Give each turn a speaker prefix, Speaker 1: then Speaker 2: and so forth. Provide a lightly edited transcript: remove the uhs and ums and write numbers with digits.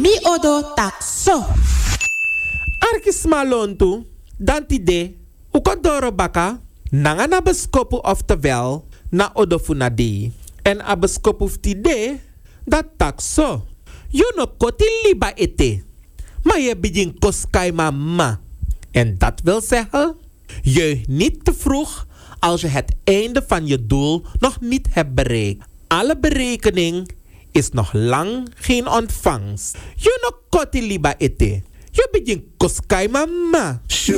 Speaker 1: Bi odo tak so.
Speaker 2: Arkis malontu, dantide, ukodoro baka, nanga na beskopu oftewel, na odofunade. En a beskopu ftide, dat tak so. You no koti liba ete. Maar je begint koskai mama. En dat wil zeggen, je niet te vroeg als je het einde van je doel nog niet hebt bereikt. Alle berekening is nog lang geen ontvangst. Je no koti liba ete. Je begint koskai mama.